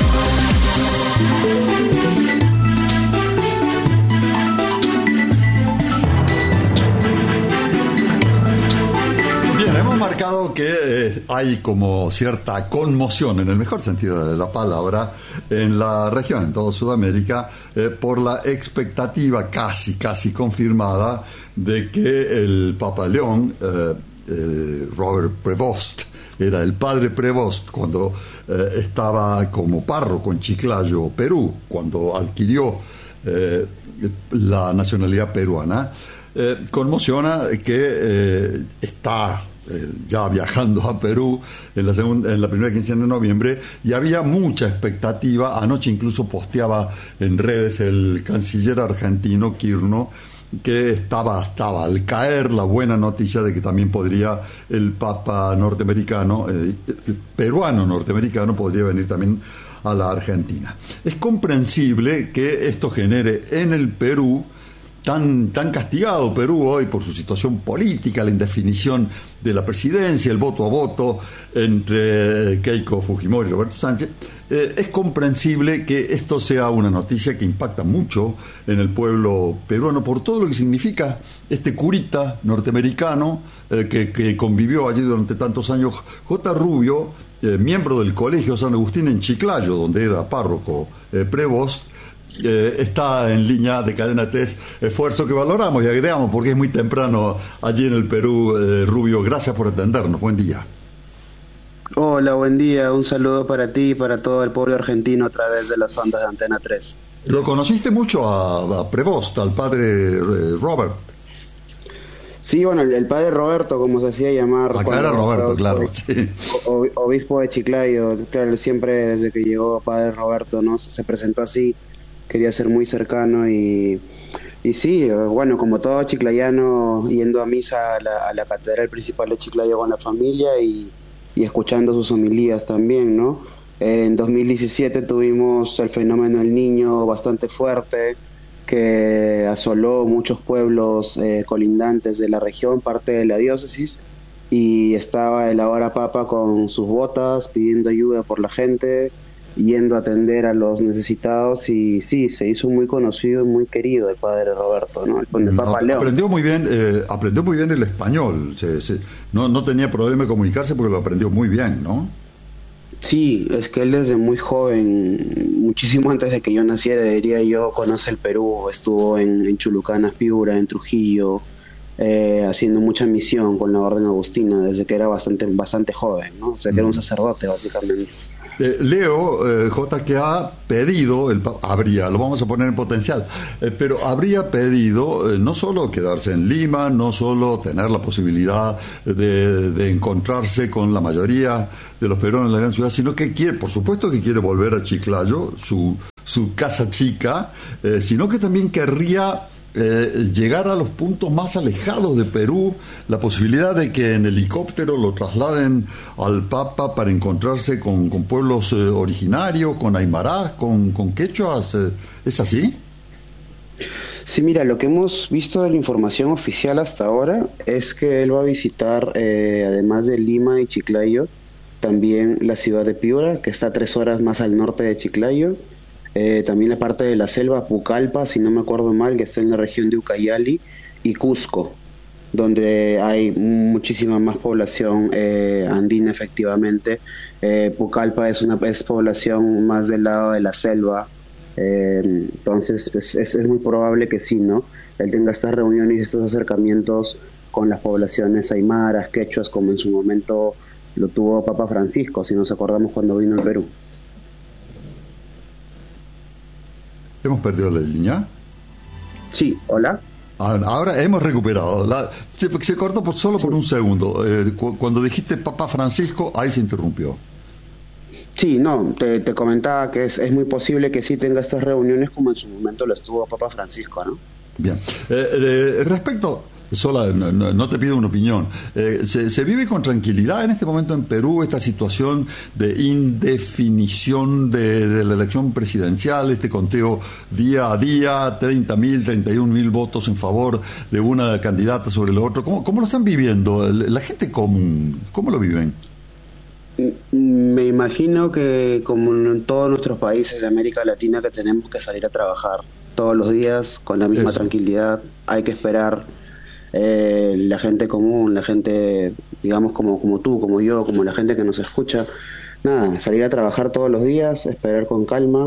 Hemos marcado que hay como cierta conmoción, en el mejor sentido de la palabra, en la región, en toda Sudamérica, por la expectativa casi confirmada de que el Papa León, Robert Prevost, era el padre Prevost cuando estaba como párroco en Chiclayo, Perú, cuando adquirió la nacionalidad peruana. Conmociona que está ya viajando a Perú en la primera quincena de noviembre, y había mucha expectativa. Anoche incluso posteaba en redes el canciller argentino Kirchner que estaba al caer la buena noticia de que también podría el Papa norteamericano, peruano norteamericano, podría venir también a la Argentina. Es comprensible que esto genere en el Perú, tan castigado Perú hoy por su situación política, la indefinición de la presidencia, el voto a voto entre Keiko Fujimori y Roberto Sánchez, es comprensible que esto sea una noticia que impacta mucho en el pueblo peruano por todo lo que significa este curita norteamericano que convivió allí durante tantos años, J. Rubio, miembro del Colegio San Agustín en Chiclayo, donde era párroco Prevost. Está en línea de Cadena 3, esfuerzo que valoramos y agregamos porque es muy temprano allí en el Perú. Rubio, gracias por atendernos, buen día. Hola, buen día, un saludo para ti y para todo el pueblo argentino a través de las ondas de Antena 3. ¿Lo conociste mucho a Prevost, al padre Robert? Sí, bueno, el padre Roberto, como se hacía llamar. Acá era Roberto, claro. Sí. Obispo de Chiclayo, claro, siempre desde que llegó padre Roberto, ¿no? Se presentó así, quería ser muy cercano y sí, bueno, como todo chiclayano, yendo a misa a la catedral principal de Chiclayo con la familia y escuchando sus homilías también, ¿no? En 2017 tuvimos el fenómeno del Niño bastante fuerte, que asoló muchos pueblos colindantes de la región, parte de la diócesis, y estaba el ahora Papa con sus botas pidiendo ayuda por la gente, yendo a atender a los necesitados, y sí, se hizo muy conocido y muy querido el padre Roberto, ¿no? El Papa León. Aprendió muy bien el español, no tenía problema de comunicarse porque lo aprendió muy bien, ¿no? Sí, es que él desde muy joven, muchísimo antes de que yo naciera, diría yo, conoce el Perú, estuvo en Chulucanas, Piura, en Trujillo, haciendo mucha misión con la Orden Agustina desde que era bastante joven, ¿no? O sea, que era un sacerdote, básicamente. Leo, J, que ha pedido, lo vamos a poner en potencial, pero habría pedido no solo quedarse en Lima, no solo tener la posibilidad de encontrarse con la mayoría de los peruanos en la gran ciudad, sino que quiere, por supuesto que quiere volver a Chiclayo, su casa chica, sino que también querría llegar a los puntos más alejados de Perú, la posibilidad de que en helicóptero lo trasladen al Papa para encontrarse con pueblos originarios, con aymarás, con quechuas. ¿Es así? Sí, mira, lo que hemos visto de la información oficial hasta ahora es que él va a visitar, además de Lima y Chiclayo, también la ciudad de Piura, que está a 3 horas más al norte de Chiclayo. También la parte de la selva, Pucallpa, si no me acuerdo mal, que está en la región de Ucayali, y Cusco, donde hay muchísima más población andina, efectivamente. Pucallpa es población más del lado de la selva, entonces pues, es muy probable que sí, ¿no? Él tenga estas reuniones y estos acercamientos con las poblaciones aymaras, quechuas, como en su momento lo tuvo Papa Francisco, si nos acordamos cuando vino al Perú. ¿Hemos perdido la línea? Sí, hola. Ahora hemos recuperado. Se cortó solo por un segundo. Cuando dijiste Papa Francisco, ahí se interrumpió. Sí, no, te comentaba que es muy posible que sí tenga estas reuniones como en su momento lo estuvo Papa Francisco, ¿no? Bien. Respecto... Sola, no te pido una opinión. ¿Se vive con tranquilidad en este momento en Perú esta situación de indefinición de la elección presidencial, este conteo día a día, 30.000, 31.000 votos en favor de una candidata sobre la otra? ¿Cómo lo están viviendo? La gente común, ¿cómo lo viven? Me imagino que como en todos nuestros países de América Latina, que tenemos que salir a trabajar todos los días con la misma tranquilidad, hay que esperar. La gente común, la gente, digamos, como tú, como yo, como la gente que nos escucha, nada, salir a trabajar todos los días, esperar con calma.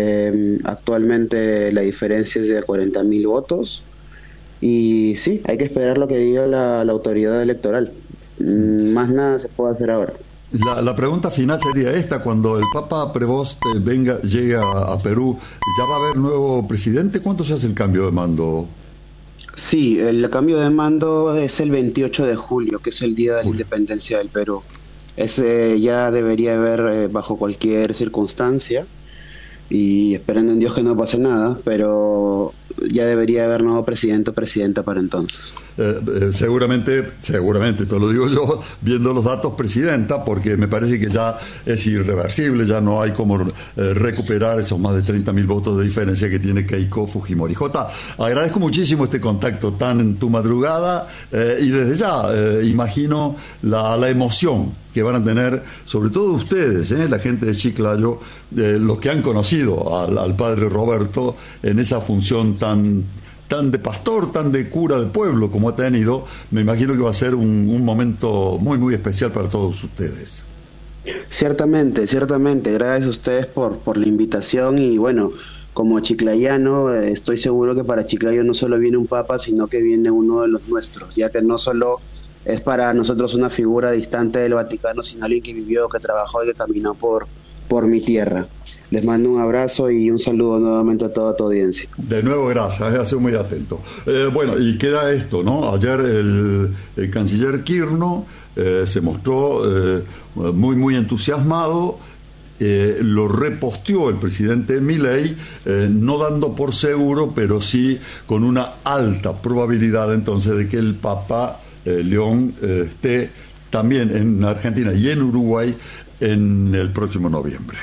Actualmente la diferencia es de 40.000 votos y sí, hay que esperar lo que diga la autoridad electoral. Más nada se puede hacer ahora. La pregunta final sería esta: cuando el Papa Prevost llegue a Perú, ¿ya va a haber nuevo presidente? ¿Cuánto se hace el cambio de mando? Sí, el cambio de mando es el 28 de julio, que es el día de la independencia del Perú. Ese ya debería haber bajo cualquier circunstancia, y esperando en Dios que no pase nada, pero ya debería haber nuevo presidente o presidenta para entonces. Seguramente, te lo digo yo, viendo los datos, presidenta, porque me parece que ya es irreversible, ya no hay como recuperar esos más de 30.000 votos de diferencia que tiene Keiko Fujimori. Jota, agradezco muchísimo este contacto tan en tu madrugada, y desde ya imagino la emoción que van a tener, sobre todo ustedes, la gente de Chiclayo, los que han conocido al padre Roberto en esa función tan de pastor, tan de cura del pueblo como ha tenido. Me imagino que va a ser un momento muy, muy especial para todos ustedes. Ciertamente. Gracias a ustedes por la invitación, y bueno, como chiclayano, estoy seguro que para Chiclayo no solo viene un papa, sino que viene uno de los nuestros, ya que no solo es para nosotros una figura distante del Vaticano, sino alguien que vivió, que trabajó y que caminó por mi tierra. Les mando un abrazo y un saludo nuevamente a toda tu audiencia. De nuevo, gracias, ha sido muy atento. Bueno, y queda esto, ¿no? Ayer el canciller Kirno se mostró muy entusiasmado. Lo reposteó el presidente Milei, no dando por seguro, pero sí con una alta probabilidad entonces de que el Papa León esté también en Argentina y en Uruguay en el próximo noviembre.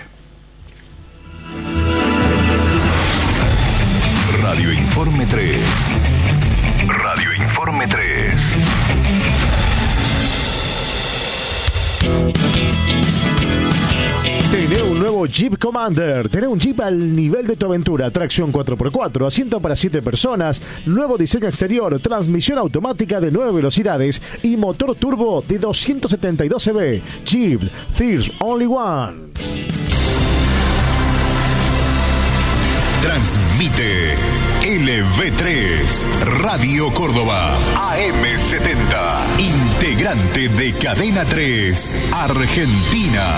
Radio Informe 3. Radio Informe 3. Tener un nuevo Jeep Commander. Tener un Jeep al nivel de tu aventura. Tracción 4x4, asiento para 7 personas, nuevo diseño exterior, transmisión automática de 9 velocidades y motor turbo de 272 cb. Jeep, there's only one. Transmite LV3 Radio Córdoba AM70, integrante de Cadena 3 Argentina.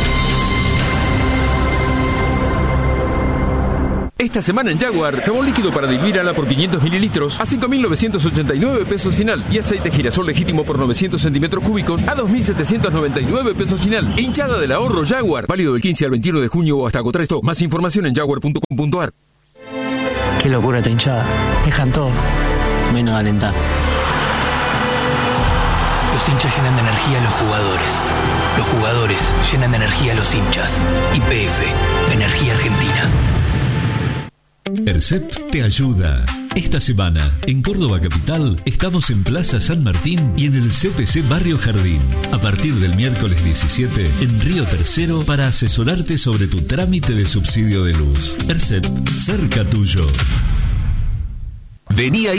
Esta semana en Jaguar, jabón líquido para diluir ala por 500 mililitros a 5.989 pesos final y aceite girasol legítimo por 900 centímetros cúbicos a 2.799 pesos final. Hinchada del ahorro Jaguar, válido del 15 al 21 de junio o hasta agotar esto. Más información en jaguar.com.ar. Qué locura esta hinchada. Dejan todo, menos alentar. Los hinchas llenan de energía a los jugadores. Los jugadores llenan de energía a los hinchas. YPF, Energía Argentina. ERCEP te ayuda. Esta semana, en Córdoba Capital, estamos en Plaza San Martín y en el CPC Barrio Jardín. A partir del miércoles 17, en Río Tercero, para asesorarte sobre tu trámite de subsidio de luz. ERCEP, cerca tuyo. Venía